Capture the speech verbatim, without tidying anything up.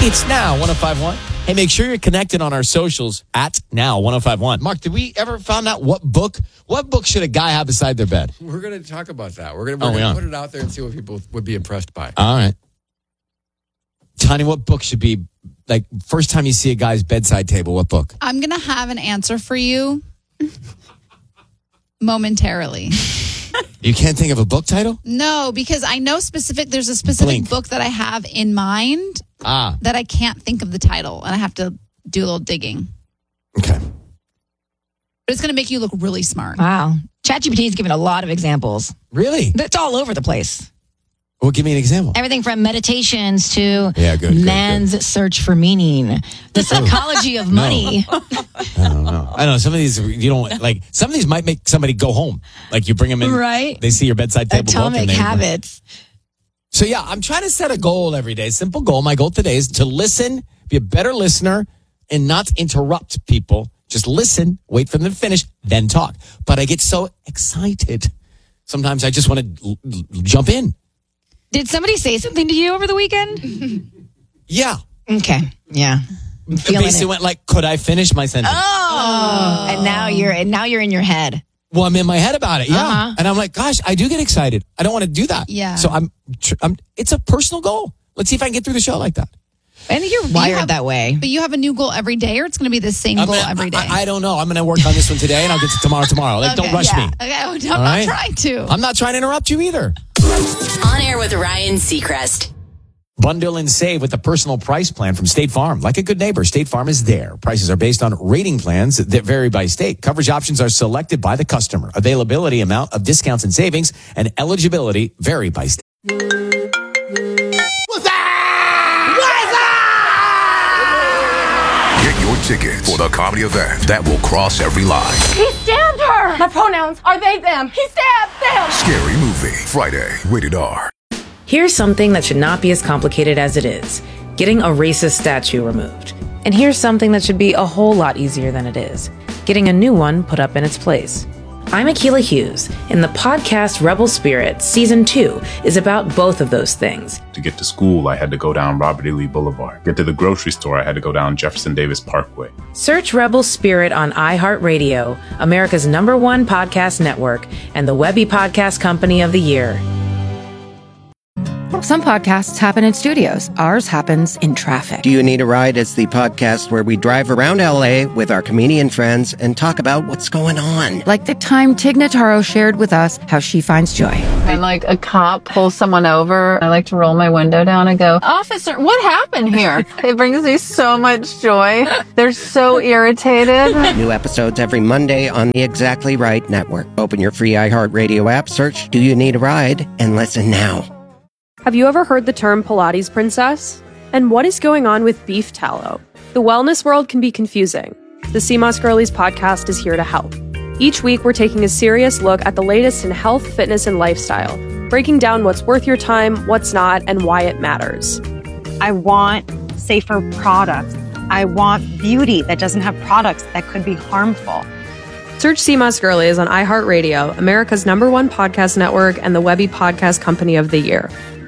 It's Now one oh five point one. Hey, make sure you're connected on our socials at Now one oh five point one. Mark, did we ever find out what book what book should a guy have beside their bed? We're going to talk about that. We're going to Oh, yeah. put it out there and see what people would be impressed by. All right. Tanya, what book should be, like, first time you see a guy's bedside table, what book? I'm going to have an answer for you momentarily. You can't think of a book title? No, because I know specific. There's a specific Blink. book that I have in mind Ah, that I can't think of the title, and I have to do a little digging. okay. But it's going to make you look really smart. Wow. ChatGPT is giving a lot of examples. Really? It's all over the place. Well, give me an example. Everything from meditations to Yeah, good, good, man's good. search for meaning, the psychology of money. I don't know. I don't know. Some of these, you don't, like, some of these might make somebody go home. Like, you bring them in. Right. They see your bedside table book. Atomic and they- habits. So, yeah, I'm trying to set a goal every day. Simple goal. My goal today is to listen, be a better listener, and not interrupt people. Just listen, wait for them to finish, then talk. But I get so excited. Sometimes I just want to l- l- jump in. Did somebody say something to you over the weekend? Yeah. Okay. Yeah. I'm feeling Basically it. went like, could I finish my sentence? Oh. And now you're and now you're in your head. Well, I'm in my head about it. Yeah. Uh-huh. And I'm like, gosh, I do get excited. I don't want to do that. Yeah. So I'm, tr- I'm, it's a personal goal. Let's see if I can get through the show like that. I think you're You wired have- that way. But you have a new goal every day, or it's going to be the same I'm goal gonna- every day? I, I don't know. I'm going to work on this one today and I'll get to tomorrow tomorrow. Like, Okay, don't rush yeah. me. Okay, I'm All not right? trying to. I'm not trying to interrupt you either. On Air with Ryan Seacrest. Bundle and save with the personal price plan from State Farm. Like a good neighbor, State Farm is there. Prices are based on rating plans that vary by state. Coverage options are selected by the customer. Availability, amount of discounts and savings, and eligibility vary by state. Get your tickets for the comedy event that will cross every line. He stabbed her! My pronouns are they, them. He stabbed them! Scary Movie, Friday, rated R. Here's something that should not be as complicated as it is. Getting a racist statue removed. And here's something that should be a whole lot easier than it is. Getting a new one put up in its place. I'm Akilah Hughes, and the podcast Rebel Spirit Season two is about both of those things. To get to school, I had to go down Robert E. Lee Boulevard. Get to the grocery store, I had to go down Jefferson Davis Parkway. Search Rebel Spirit on iHeartRadio, America's number one podcast network, and the Webby Podcast Company of the Year. Some podcasts happen in studios. Ours happens in traffic. Do You Need a Ride is the podcast where we drive around L A with our comedian friends and talk about what's going on. Like the time Tig Notaro shared with us how she finds joy. When like a cop pulls someone over, I like to roll my window down and go, "Officer, what happened here?" It brings me so much joy. They're so irritated. New episodes every Monday on the Exactly Right Network. Open your free iHeartRadio app, search Do You Need a Ride, and listen now. Have you ever heard the term Pilates princess? And what is going on with beef tallow? The wellness world can be confusing. The C M O S Girlies podcast is here to help. Each week, we're taking a serious look at the latest in health, fitness, and lifestyle, breaking down what's worth your time, what's not, and why it matters. I want safer products. I want beauty that doesn't have products that could be harmful. Search C M O S Girlies on iHeartRadio, America's number one podcast network, and the Webby Podcast Company of the Year.